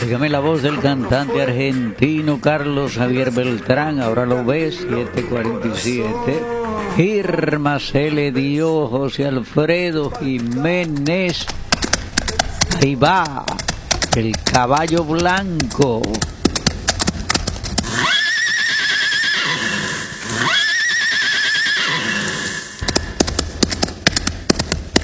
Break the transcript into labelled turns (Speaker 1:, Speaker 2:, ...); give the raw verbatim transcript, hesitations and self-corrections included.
Speaker 1: Dígame la voz del cantante argentino Carlos Javier Beltrán. Ahora lo ves, siete cuarenta y siete. Irma se le dio José Alfredo Jiménez. Ahí va el caballo blanco.